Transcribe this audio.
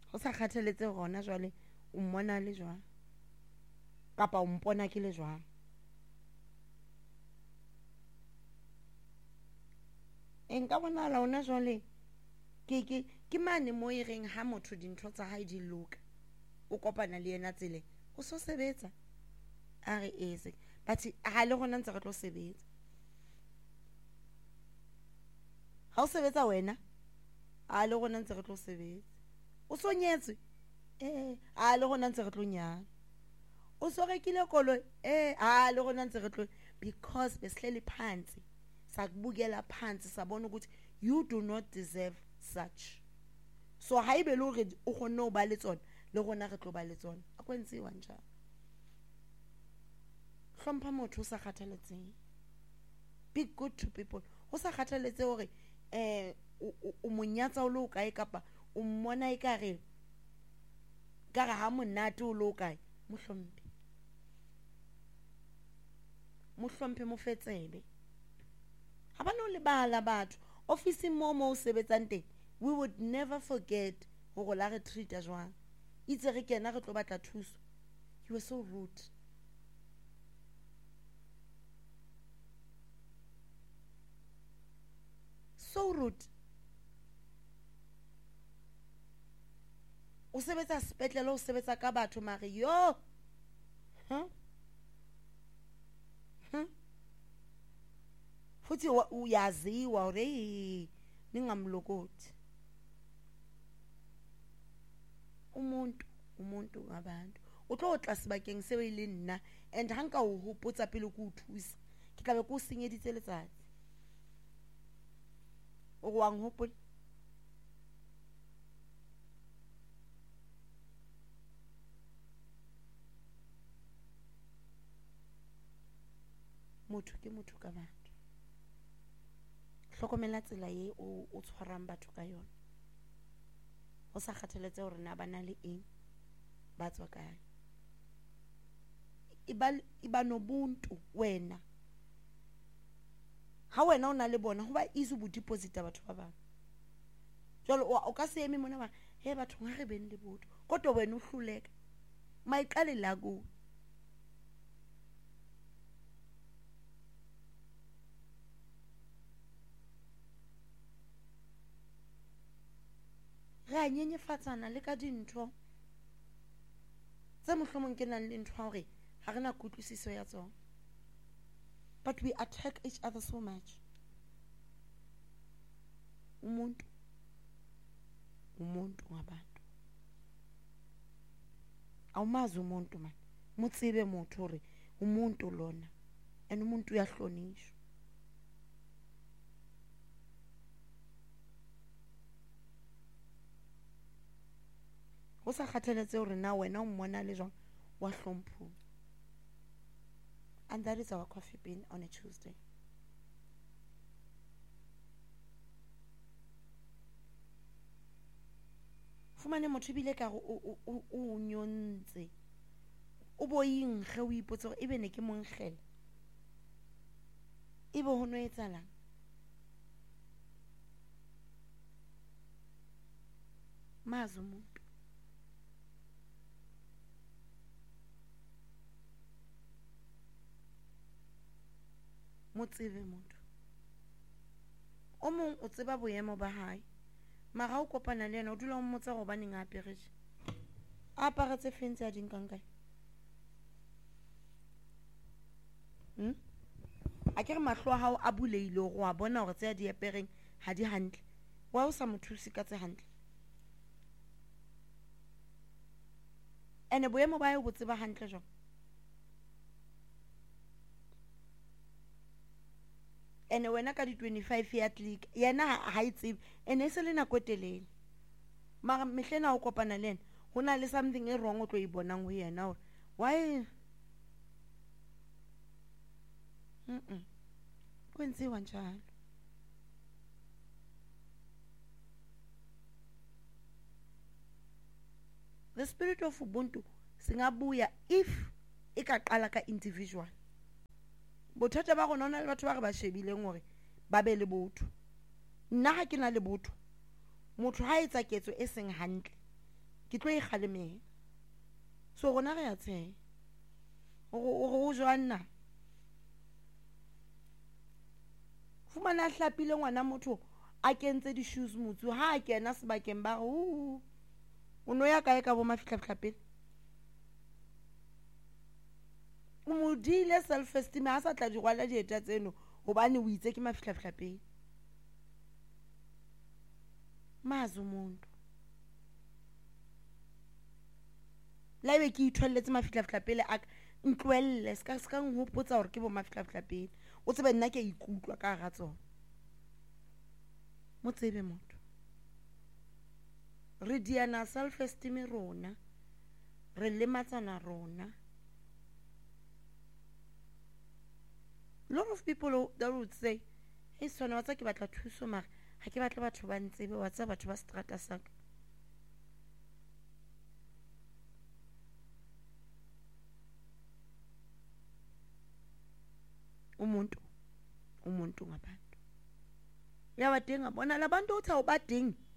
go sa kgathaletse gona jwale o mmona le jwang kapa o mpona ke le jwang. Nka bona la ona jwale ke mane mo e reng ha motho dintho tsa hae di loka o kopana le yena tsele o so sebetsa a re ese but ha le gona ntse re tlo sebetsa. Ha o sebetsa wena a le gona ntse re tlo sebetsa. O so nyetswe a le gona ntse re tlo nyana. O so rekile koloi a le gona ntse re tlo, because besihleli phansi sakubukela phansi sabona ukuthi you do not deserve such. So ha ibe le hore o gone o ba le tsona le gona re tlo ba le tsona a kwentsiwa njalo. Hlompha motho o sa kgathaletseng. Be good to people. Ho sa kgathaletse hore o monyatsa o le o kae kapa o mmona ekare ha monate o le o kae. Mohlomphe. Mohlomphe mo fetsebe. Ha bana o lebala batho office mo o sebetsang teng. We would never forget hore la re treata jwang. Itse re kena re tlo batla thuso. You were so rude. So rude. O sebetsa sepetlele o sebetsa ka batho mare yo. Futhi uyaziwa hore ningamlokoti. Umuntu ngabantu. O tlo tla sebakeng seo ile nna and hanka o hopotsa pele go thusa. Ke tla be go senyeditse letsatsi. O go ang hopola. Motho ke motho ka batho. Hlokomela tsela ye o tshwarang batho ka yona. O sa kgathaletse hore na bana le eng ba tswa kae. Iba nobuntu wena. Ha wena o na le bona ho ba easy bo deposita batho ba bang. Jwale o ka se eme mona ba he batho nga re beng le botho. Kodwa wena o hluleka. Maiqale la go. Re a nyenyefatsana le ka dintho tse mohlomong ke nang le ntho hore ha rena kutlwisiso ya tsona. But we attack each other so much. Umuntu ngabantu. Awumazi umuntu man. Mutsibe motho hore umuntu lona and umuntu uyahlonishwa. Ho sa kgathaletse hore na wena o mmona le jwang wa hlompho. And that is our coffee bean on a Tuesday. Fumane motho bile ka o nyontse. O boyinkge o ipotse hore ebe ne ke monkgela. Ebe ho no etsalang. Mazi umuntu. Motsebe motho. O mong o tseba boemo ba hae. Mara o kopana le yena o dula o mmotsa go baneng a aperetse. A aparetse fentse a dinkang kae. A kere mahlo a hao a buleile go a bona hore tse a di apereng ha di hantle. Wa o sa mothusi ka tse hantle. Ene boemo ba hae bo tseba hantle jwang. Ene wena ka di 25 ya click yena ha itsebe ene se le nako telele. Mara mehlena o kopana le ena hona le something e wrong o tlo ibonang ho yena hore why kwenziwa njalo. The spirit of ubuntu singabuya if ikaqala ka individual. Bothata ba gona le batho ba re ba shebileng hore ba be le botho. Nna ha ke na le botho. Motho ha etsa ketso e seng hantle ke tlo e kgalemela. So rona re a tsheya o jwanna fumana hlapile ngwana motho a kentse di-shoes motsu ha a kena sebakeng ba o no ya kae ka bo mafihlafihla pele o mo dile self-esteem ha sa tla di rwala dieta tseno hobane o itse ke mafihlafihla pele mazi umuntu la ebe ke itholletse mafihlafihla pele a ntloelle ska nghopotsa hore ke bo mafihlafihla pele o tsebe nna ke ikutlwa ka ga tsona mo tsebe motho re diana self-esteem rona re lematsana rona. A lot of people that would say hey sona wa tsa ke batla thuso mara ha ke batla batho ba ntsebe wa tsa batho ba strata saka umuntu ngabantu uyabadinga bona labantu uthi awubadingi